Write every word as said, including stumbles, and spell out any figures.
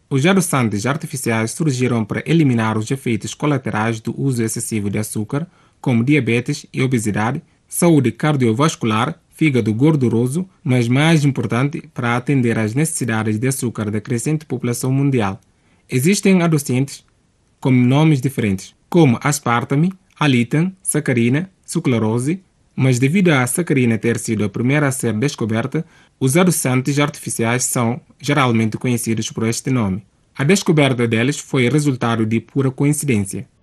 Os adoçantes artificiais surgiram para eliminar os efeitos colaterais do uso excessivo de açúcar, como diabetes e obesidade, saúde cardiovascular, fígado gorduroso, mas mais importante, para atender às necessidades de açúcar da crescente população mundial. Existem adoçantes com nomes diferentes, como aspartame, alítan, sacarina, sucralose, mas devido à sacarina ter sido a primeira a ser descoberta, os adoçantes artificiais são geralmente conhecidos por este nome. A descoberta deles foi resultado de pura coincidência.